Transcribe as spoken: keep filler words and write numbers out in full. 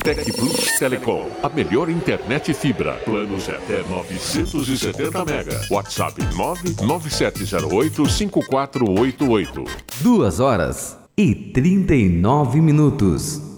Tec Plus Telecom, a melhor internet fibra. Planos até novecentos e setenta mega. WhatsApp nove nove sete zero oito cinco quatro oito oito. Duas horas e trinta e nove minutos.